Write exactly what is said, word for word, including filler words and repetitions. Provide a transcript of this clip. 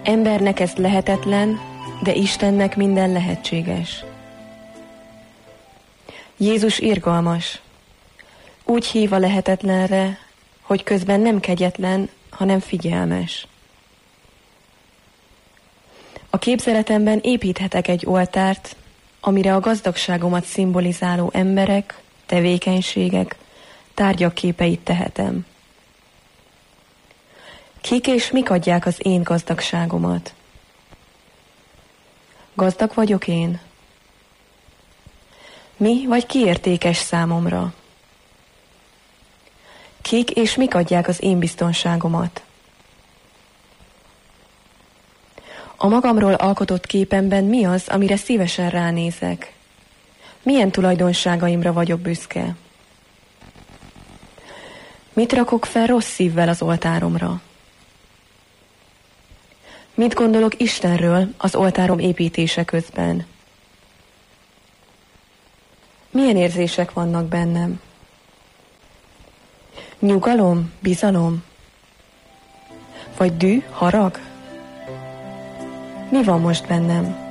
Embernek ez lehetetlen, de Istennek minden lehetséges. Jézus irgalmas. Úgy hív a lehetetlenre, hogy közben nem kegyetlen, hanem figyelmes. A képzeletemben építhetek egy oltárt, amire a gazdagságomat szimbolizáló emberek, tevékenységek, tárgyak képeit tehetem. Kik és mik adják az én gazdagságomat? Gazdag vagyok én? Mi vagy ki értékes számomra? Kik és mik adják az én biztonságomat? A magamról alkotott képemben mi az, amire szívesen ránézek? Milyen tulajdonságaimra vagyok büszke? Mit rakok fel rossz szívvel az oltáromra? Mit gondolok Istenről az oltárom építése közben? Milyen érzések vannak bennem? Nyugalom, bizalom? Vagy düh, harag? Mi van most bennem?